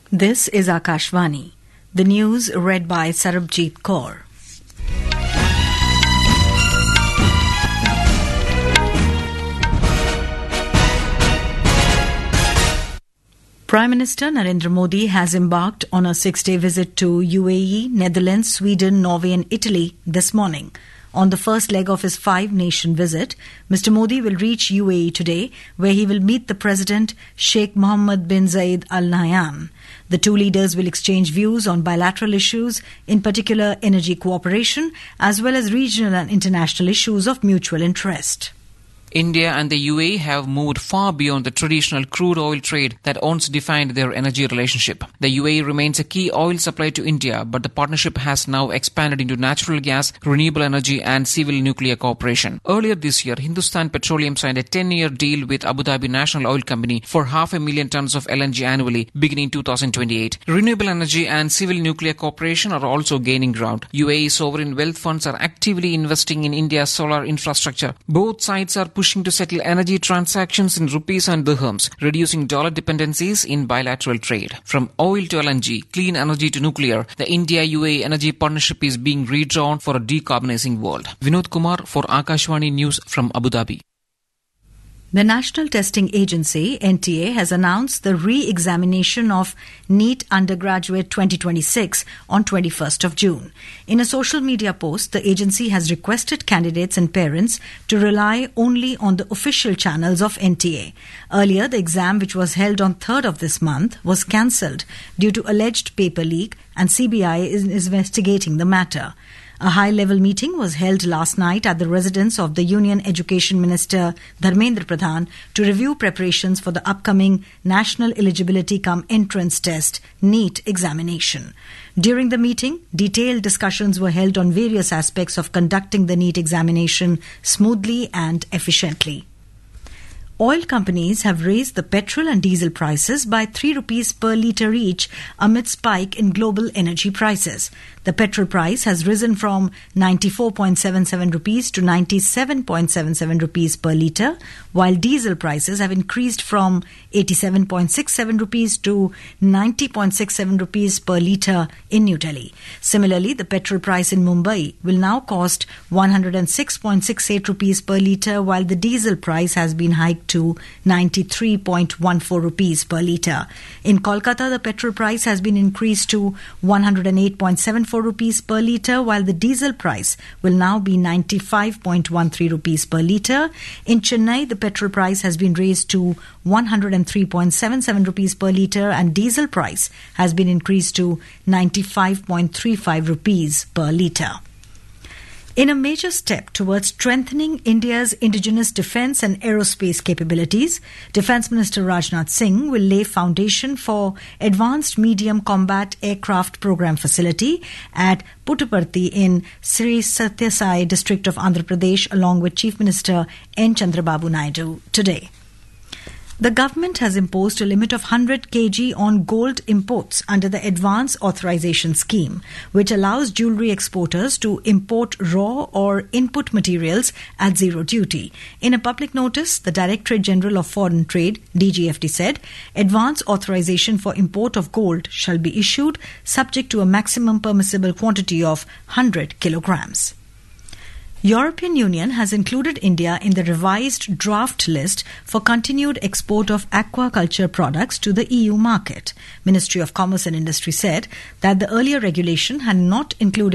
This is Akashvani. The news read by Sarabjit Kaur. Prime Minister Narendra Modi has embarked on a 6-day visit to UAE, Netherlands, Sweden, Norway and Italy this morning. On the first leg of his 5-nation visit, Mr. Modi will reach UAE today, where he will meet the President Sheikh Mohammed bin Zayed Al Nahyan. The two leaders will exchange views on bilateral issues, in particular energy cooperation, as well as regional and international issues of mutual interest. India and the UAE have moved far beyond the traditional crude oil trade that once defined their energy relationship. The UAE remains a key oil supplier to India, but the partnership has now expanded into natural gas, renewable energy and civil nuclear cooperation. Earlier this year, Hindustan Petroleum signed a 10-year deal with Abu Dhabi National Oil Company for 500,000 tons of LNG annually beginning 2028. Renewable energy and civil nuclear cooperation are also gaining ground. UAE sovereign wealth funds are actively investing in India's solar infrastructure. Both sides are pushing to settle energy transactions in rupees and dirhams, reducing dollar dependencies in bilateral trade. From oil to LNG, clean energy to nuclear, the India-UAE energy partnership is being redrawn for a decarbonizing world. Vinod Kumar for Akashvani News from Abu Dhabi. The National Testing Agency, NTA, has announced the re-examination of NEET Undergraduate 2026 on 21st of June. In a social media post, the agency has requested candidates and parents to rely only on the official channels of NTA. Earlier, the exam, which was held on 3rd of this month, was cancelled due to alleged paper leak, and CBI is investigating the matter. A high-level meeting was held last night at the residence of the Union Education Minister Dharmendra Pradhan to review preparations for the upcoming National Eligibility Cum Entrance Test NEET examination. During the meeting, detailed discussions were held on various aspects of conducting the NEET examination smoothly and efficiently. Oil companies have raised the petrol and diesel prices by 3 rupees per litre each amid spike in global energy prices. The petrol price has risen from 94.77 rupees to 97.77 rupees per litre, while diesel prices have increased from 87.67 rupees to 90.67 rupees per litre in New Delhi. Similarly, the petrol price in Mumbai will now cost 106.68 rupees per litre, while the diesel price has been hiked to 93.14 rupees per litre. In Kolkata, the petrol price has been increased to 108.74 rupees per litre, while the diesel price will now be 95.13 rupees per litre. In Chennai, the petrol price has been raised to 103.77 rupees per litre and diesel price has been increased to 95.35 rupees per litre. In a major step towards strengthening India's indigenous defence and aerospace capabilities, Defence Minister Rajnath Singh will lay foundation for Advanced Medium Combat Aircraft Programme facility at Puttaparthi in Sri Sathya Sai district of Andhra Pradesh along with Chief Minister N. Chandrababu Naidu today. The government has imposed a limit of 100 kg on gold imports under the Advance Authorization Scheme, which allows jewellery exporters to import raw or input materials at zero duty. In a public notice, the Directorate General of Foreign Trade, DGFT, said advance authorization for import of gold shall be issued subject to a maximum permissible quantity of 100 kilograms. European Union has included India in the revised draft list for continued export of aquaculture products to the EU market. Ministry of Commerce and Industry said that the earlier regulation had not included